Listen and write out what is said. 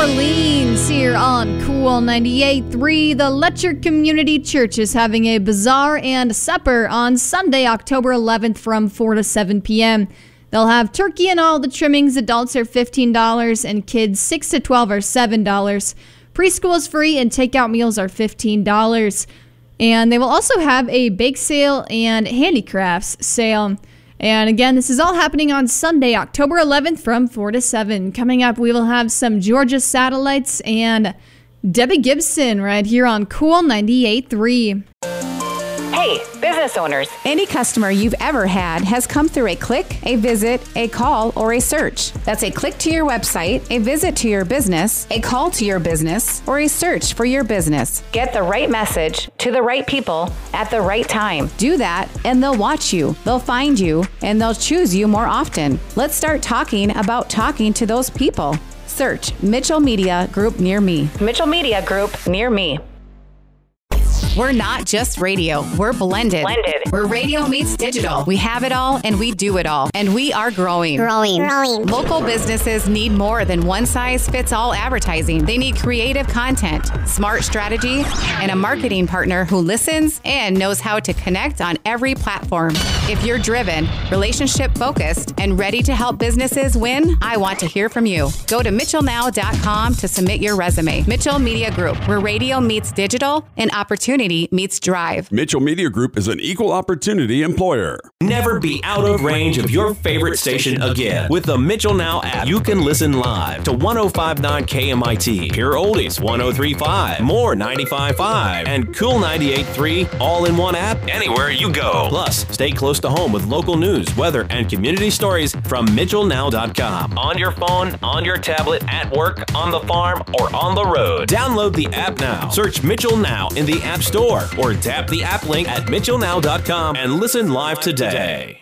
Orleans here on Cool 98.3. The Letcher Community Church is having a bazaar and supper on Sunday, October 11th from 4 to 7 p.m. They'll have turkey and all the trimmings. Adults are $15 and kids 6 to 12 are $7. Preschool is free and takeout meals are $15. And they will also have a bake sale and handicrafts sale. And again, this is all happening on Sunday, October 11th from 4 to 7. Coming up, we will have some Georgia Satellites and Debbie Gibson right here on Cool 98.3. Hey, business owners. Any customer you've ever had has come through a click, a visit, a call, or a search. That's a click to your website, a visit to your business, a call to your business, or a search for your business. Get the right message to the right people at the right time. Do that, and they'll watch you, they'll find you, and they'll choose you more often. Let's start talking about talking to those people. Search Mitchell Media Group near me. Mitchell Media Group near me. We're not just radio. We're blended. We're radio meets digital. We have it all and we do it all. And we are growing. Local businesses need more than one-size-fits-all advertising. They need creative content, smart strategy, and a marketing partner who listens and knows how to connect on every platform. If you're driven, relationship-focused, and ready to help businesses win, I want to hear from you. Go to mitchellnow.com to submit your resume. Mitchell Media Group, where radio meets digital and opportunity meets drive. Mitchell Media Group is an equal opportunity employer. Never be out of range of your favorite station again. With the Mitchell Now app, you can listen live to 105.9 KMIT, Pure Oldies 103.5, More 95.5, and Cool 98.3 all in one app anywhere you go. Plus, stay close to home with local news, weather, and community stories from MitchellNow.com. On your phone, on your tablet, at work, on the farm, or on the road. Download the app now. Search Mitchell Now in the App Store or tap the app link at MitchellNow.com and listen live today.